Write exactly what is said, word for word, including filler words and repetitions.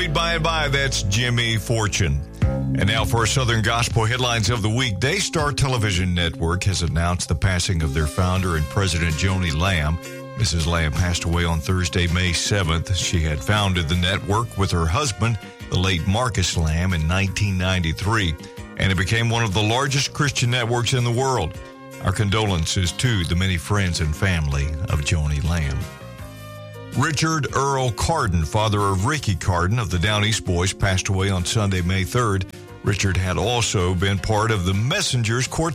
By and by, that's Jimmy Fortune. And now for our Southern Gospel headlines of the week. Daystar Television Network has announced the passing of their founder and president, Joni Lamb. Missus Lamb passed away on Thursday, May seventh. She had founded the network with her husband, the late Marcus Lamb, in nineteen ninety-three, and it became one of the largest Christian networks in the world. Our condolences to the many friends and family of Joni Lamb. Richard Earl Carden, father of Ricky Carden of the Down East Boys, passed away on Sunday, May third. Richard had also been part of the Messengers quartet.